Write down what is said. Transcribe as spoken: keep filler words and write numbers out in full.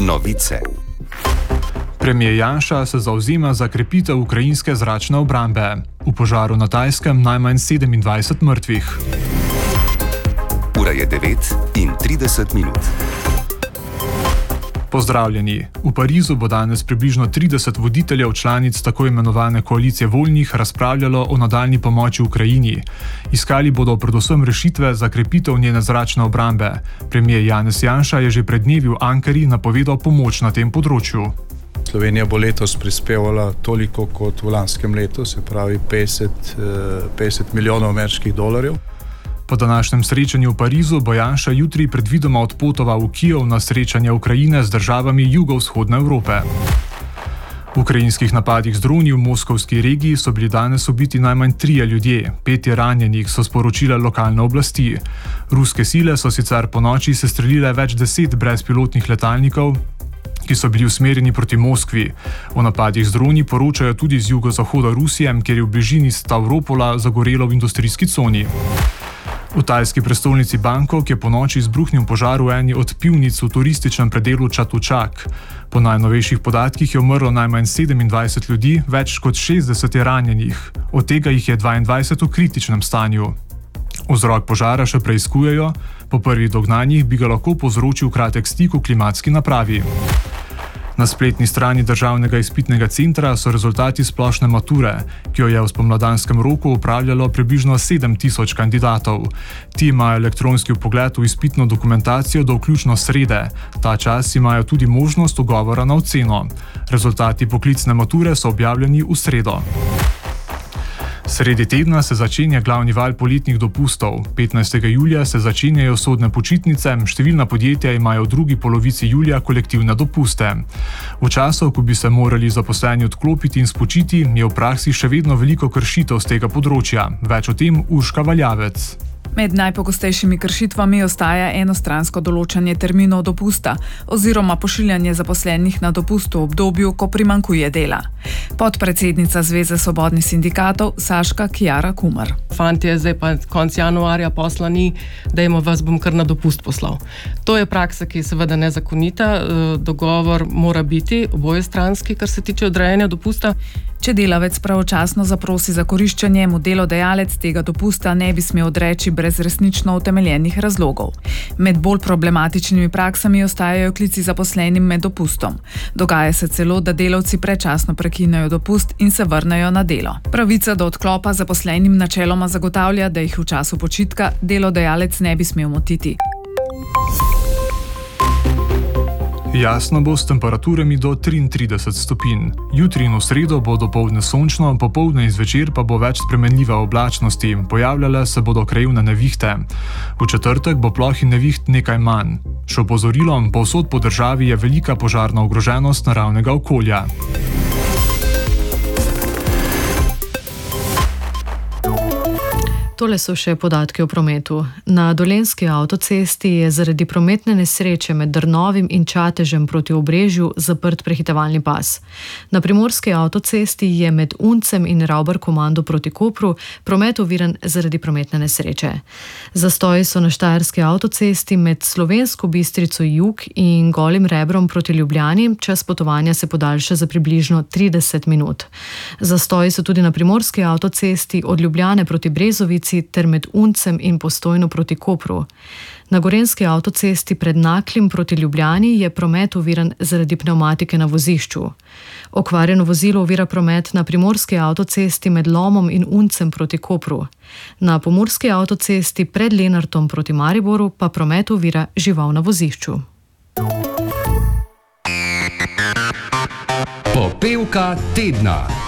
Novice. Premijer Janša se zavzema za krepitev ukrajinske zračne obrambe. V požaru na Tajskem najmanj sedemindvajset mrtvih. Ura je devet in trideset minut. Pozdravljeni. V Parizu bo danes približno trideset voditeljev članic tako imenovane koalicije voljnih razpravljalo o nadaljnji pomoči Ukrajini. Iskali bodo predvsem rešitve za krepitev njene zračne obrambe. Premijer Janez Janša je že pred dnevi v Ankari napovedal pomoč na tem področju. Slovenija bo letos prispevala toliko kot v lanskem letu, se pravi petdeset, petdeset milijonov ameriških dolarjev. Po današnjem srečanju v Parizu bo Janša jutri predvidoma odpotoval v Kijev na srečanje Ukrajine z državami jugovzhodne Evrope. V ukrajinskih napadih z droni v moskovski regiji so bili danes ubiti najmanj trije ljudje, pet je ranjenih, so sporočile lokalne oblasti. Ruske sile so sicer ponoči sestrelile več deset brezpilotnih letalnikov, ki so bili usmerjeni proti Moskvi. O napadih z droni poročajo tudi z jugozahoda Rusije, kjer je v bližini Stavropola zagorelo v industrijski coni. V tajski prestolnici Bangkok je ponoči izbruhnil požar v eni od pivnic v turističnem predelu Chatuchak. Po najnovejših podatkih je umrlo najmanj sedemindvajset ljudi, več kot šestdeset je ranjenih. Od tega jih je dvaindvajset v kritičnem stanju. Vzrok požara še preiskujejo, po prvih dognanjih bi ga lahko povzročil kratek stik v klimatski napravi. Na spletni strani Državnega izpitnega centra so rezultati splošne mature, ki jo je v spomladanskem roku upravljalo približno sedem tisoč kandidatov. Ti imajo elektronski vpogled v izpitno dokumentacijo do vključno srede. Ta čas imajo tudi možnost ugovora na oceno. Rezultati poklicne mature so objavljeni v sredo. Sredi tedna se začenja glavni val poletnih dopustov. petnajstega julija se začenjajo sodne počitnice, številna podjetja imajo v drugi polovici julija kolektivne dopuste. V času, ko bi se morali zaposleni odklopiti in spočiti, je v praksi še vedno veliko kršitev z tega področja. Več o tem Urška Valjavec. Med najpogostejšimi kršitvami ostaja enostransko določanje terminov dopusta oziroma pošiljanje zaposlenih na dopust v obdobju, ko primanjkuje dela. Podpredsednica Zveze svobodnih sindikatov Saška Kjara Kumar. Fantje, zdaj pa konc januarja posla ni, dajmo vas bom kar na dopust poslal. To je praksa, ki je seveda nezakonita. Dogovor mora biti obojestranski, kar se tiče odrejanja dopusta. Če delavec pravočasno zaprosi za koriščenje, mu delodajalec tega dopusta ne bi smel odreči brez resnično utemeljenih razlogov. Med bolj problematičnimi praksami ostajajo klici zaposlenim med dopustom. Dogaja se celo, da delavci predčasno prekinejo dopust in se vrnejo na delo. Pravica do odklopa zaposlenim načeloma zagotavlja, da jih v času počitka delodajalec ne bi smel motiti. Jasno bo s temperaturami do triintrideset stopinj. Jutri in v sredo bo dopoldne sončno, popoldne in zvečer pa bo več spremenljive oblačnosti, pojavljale se bodo krajevne nevihte. V četrtek bo ploh in neviht nekaj manj. Še opozorilom, povsod po državi je velika požarna ogroženost naravnega okolja. Tole so še podatki o prometu. Na Dolenjski avtocesti je zaradi prometne nesreče med Drnovim in Čatežem proti Obrežju zaprt prehitevalni pas. Na Primorski avtocesti je med Uncem in Ravbar komando proti Kopru promet oviran zaradi prometne nesreče. Zastoji so na Štajerski avtocesti med Slovensko Bistrico jug in Golim Rebrom proti Ljubljani, čas potovanja se podaljša za približno trideset minut. Zastoji so tudi na Primorski avtocesti od Ljubljane proti Brezovici ter med Uncem in Postojno proti Kopru. Na Gorenjski avtocesti pred Naklim proti Ljubljani je promet oviran zaradi pnevmatike na vozišču. Okvarjeno vozilo ovira promet na Primorski avtocesti med Lomom in Uncem proti Kopru. Na Pomurski avtocesti pred Lenartom proti Mariboru pa promet ovira žival na vozišču. Popevka tedna.